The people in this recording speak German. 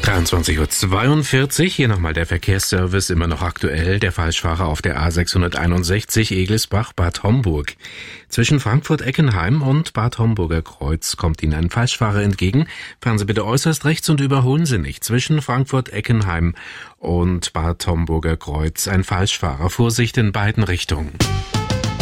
23:42 Uhr, hier nochmal der Verkehrsservice, immer noch aktuell. Der Falschfahrer auf der A661 Egelsbach-Bad Homburg. Zwischen Frankfurt-Eckenheim und Bad Homburger Kreuz kommt Ihnen ein Falschfahrer entgegen. Fahren Sie bitte äußerst rechts und überholen Sie nicht. Zwischen Frankfurt-Eckenheim und Bad Homburger Kreuz ein Falschfahrer. Vorsicht in beiden Richtungen.